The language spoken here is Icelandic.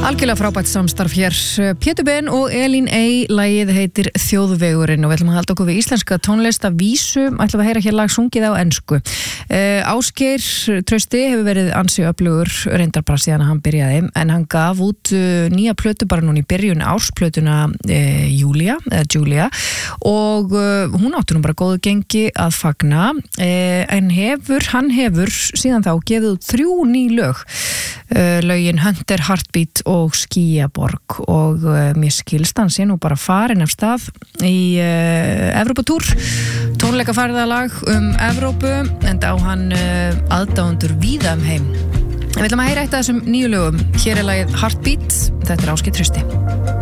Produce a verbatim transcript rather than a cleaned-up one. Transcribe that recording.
Algjörlega frábært samstarf hér. Pétur Ben og Elín Ey, lagið heitir Þjóðvegurinn og við ætlum að halda okkur við íslenska tónlist af vísu, ætlum að heyra hér lag sungið á ensku. Uh, Ásgeir Trausti hefur verið ansi öflugur reyndar bara síðan að hann byrjaði, en hann gaf út uh, nýja plötu bara núna í byrjun ársplötuna uh, Júlia, eða Julia, og uh, hún átti nú bara góðu gengi að fagna, uh, en hefur, hann hefur síðan þá gefið út þrjú ný lög, uh, lögin Hunter, Heartbeat og Skýjaborg, og uh, mér skilst hann sé nú bara farin af stað í uh, Evróputúr, tónleikaferðalag um Evrópu, en á hann uh, aðdáendur víða um heim. Við ætlum að heyra eitt af þessum nýju lögum. Hér er lagið Heartbeat, þetta er Ásgeir Trausti.